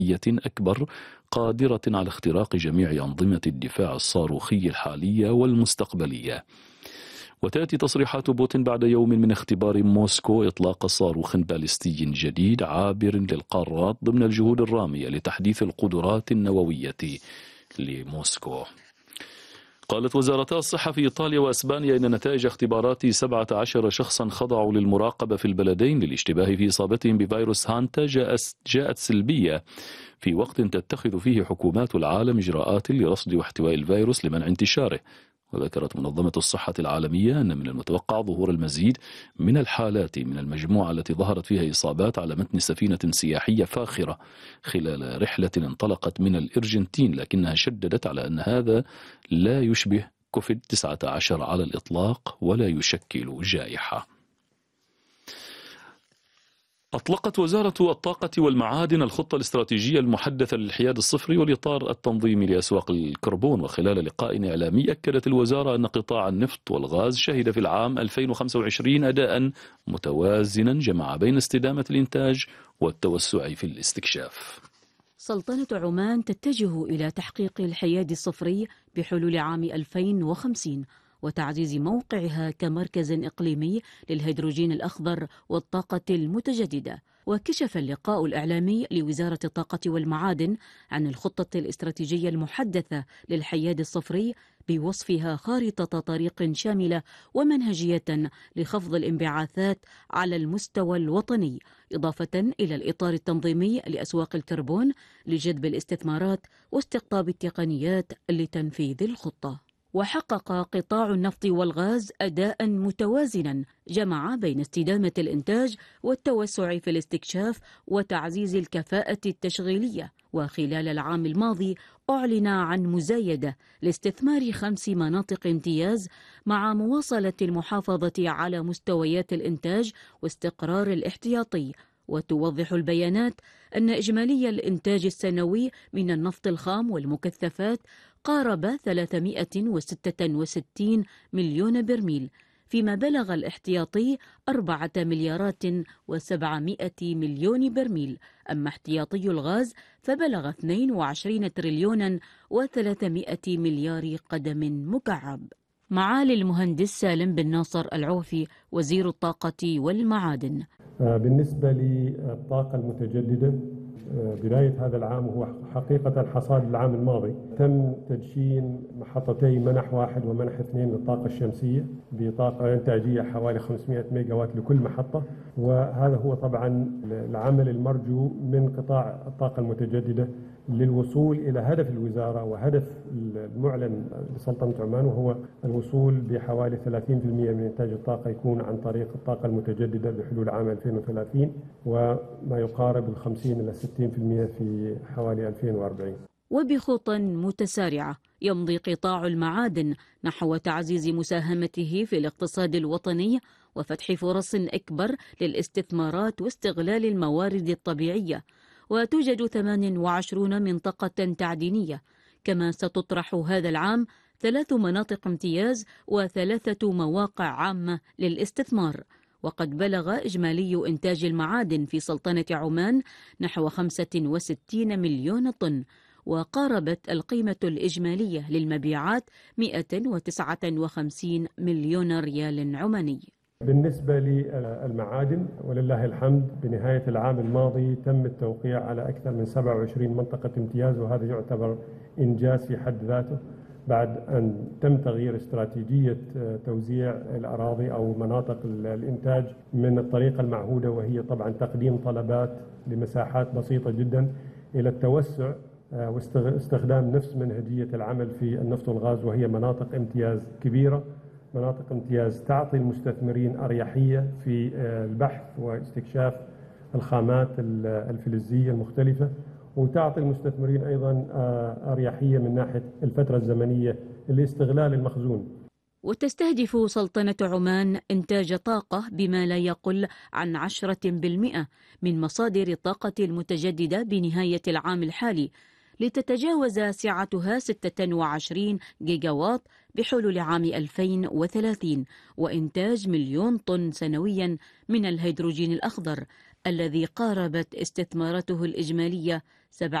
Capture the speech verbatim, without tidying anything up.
أكبر قادرة على اختراق جميع أنظمة الدفاع الصاروخي الحالية والمستقبلية. وتأتي تصريحات بوتين بعد يوم من اختبار موسكو إطلاق صاروخ باليستي جديد عابر للقارات ضمن الجهود الرامية لتحديث القدرات النووية لموسكو. قالت وزارتا الصحة في إيطاليا وأسبانيا إن نتائج اختبارات سبعة عشر شخصا خضعوا للمراقبة في البلدين للاشتباه في إصابتهم بفيروس هانتا جاءت سلبية في وقت تتخذ فيه حكومات العالم إجراءات لرصد واحتواء الفيروس لمنع انتشاره. وذكرت منظمة الصحة العالمية أن من المتوقع ظهور المزيد من الحالات من المجموعة التي ظهرت فيها إصابات على متن سفينة سياحية فاخرة خلال رحلة انطلقت من الأرجنتين، لكنها شددت على أن هذا لا يشبه كوفيد تسعة عشر على الإطلاق ولا يشكل جائحة. أطلقت وزارة الطاقة والمعادن الخطة الاستراتيجية المحدثة للحياد الصفري والإطار التنظيمي لأسواق الكربون. وخلال لقاء إعلامي أكدت الوزارة أن قطاع النفط والغاز شهد في العام ألفين وخمسة وعشرين أداء متوازنا جمع بين استدامة الإنتاج والتوسع في الاستكشاف. سلطنة عمان تتجه إلى تحقيق الحياد الصفري بحلول عام ألفين وخمسين وتعزيز موقعها كمركز إقليمي للهيدروجين الأخضر والطاقة المتجددة. وكشف اللقاء الإعلامي لوزارة الطاقة والمعادن عن الخطة الاستراتيجية المحدثة للحياد الصفري بوصفها خارطة طريق شاملة ومنهجية لخفض الانبعاثات على المستوى الوطني، إضافة إلى الإطار التنظيمي لأسواق الكربون لجذب الاستثمارات واستقطاب التقنيات لتنفيذ الخطة. وحقق قطاع النفط والغاز أداء متوازنا جمع بين استدامة الإنتاج والتوسع في الاستكشاف وتعزيز الكفاءة التشغيلية. وخلال العام الماضي أعلن عن مزايدة لاستثمار خمس مناطق امتياز مع مواصلة المحافظة على مستويات الإنتاج واستقرار الاحتياطي. وتوضح البيانات أن إجمالي الإنتاج السنوي من النفط الخام والمكثفات قارب ثلاثمائة وستة وستين مليون برميل، فيما بلغ الاحتياطي أربعة مليارات وسبعمائة مليون برميل. أما احتياطي الغاز فبلغ اثنين وعشرين تريليونا وثلاثمائة مليار قدم مكعب. معالي المهندس سالم بن ناصر العوفي وزير الطاقة والمعادن: بالنسبة للطاقة المتجددة، بداية هذا العام هو حقيقة حصاد العام الماضي. تم تدشين محطتي منح واحد ومنح اثنين للطاقة الشمسية بطاقة إنتاجية حوالي خمسمائة ميجا وات لكل محطة، وهذا هو طبعا العمل المرجو من قطاع الطاقة المتجددة للوصول إلى هدف الوزارة وهدف المعلن لسلطنة عمان، وهو الوصول بحوالي ثلاثين بالمئة من إنتاج الطاقة يكون عن طريق الطاقة المتجددة بحلول عام ألفين وثلاثين، وما يقارب الخمسين إلى ستين بالمئة في حوالي ألفين وأربعين. وبخطى متسارعة يمضي قطاع المعادن نحو تعزيز مساهمته في الاقتصاد الوطني وفتح فرص أكبر للاستثمارات واستغلال الموارد الطبيعية. وتوجد ثمان وعشرين منطقة تعدينية، كما ستطرح هذا العام ثلاث مناطق امتياز وثلاثة مواقع عامة للاستثمار. وقد بلغ إجمالي إنتاج المعادن في سلطنة عمان نحو خمسة وستين مليون طن، وقاربت القيمة الإجمالية للمبيعات مئة وتسعة وخمسين مليون ريال عماني. بالنسبة للمعادن ولله الحمد، بنهاية العام الماضي تم التوقيع على أكثر من سبعة وعشرين منطقة امتياز، وهذا يعتبر إنجاز في حد ذاته بعد أن تم تغيير استراتيجية توزيع الأراضي أو مناطق الإنتاج من الطريقة المعهودة، وهي طبعا تقديم طلبات لمساحات بسيطة جدا، إلى التوسع واستخدام نفس منهجية العمل في النفط والغاز، وهي مناطق امتياز كبيرة، مناطق امتياز تعطي المستثمرين أريحية في البحث واستكشاف الخامات الفلزية المختلفة، وتعطي المستثمرين أيضا أريحية من ناحية الفترة الزمنية لاستغلال المخزون. وتستهدف سلطنة عمان إنتاج طاقة بما لا يقل عن عشرة بالمئة من مصادر الطاقة المتجددة بنهاية العام الحالي، لتتجاوز سعتها ستة وعشرين جيجا واط بحلول عام ألفين وثلاثين، وإنتاج مليون طن سنويا من الهيدروجين الأخضر الذي قاربت استثمارته الإجمالية سبعة